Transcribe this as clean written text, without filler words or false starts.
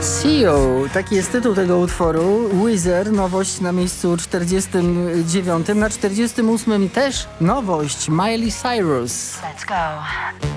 See You, taki jest tytuł tego utworu. Weezer, nowość na miejscu 49. Na 48 też nowość, Miley Cyrus. Let's go.